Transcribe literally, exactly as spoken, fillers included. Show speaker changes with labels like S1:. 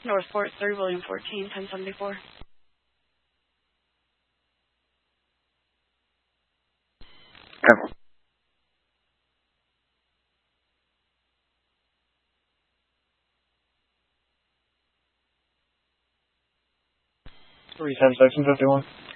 S1: Northport, three William fourteen, ten seventy-four.
S2: Okay. three ten section fifty-one.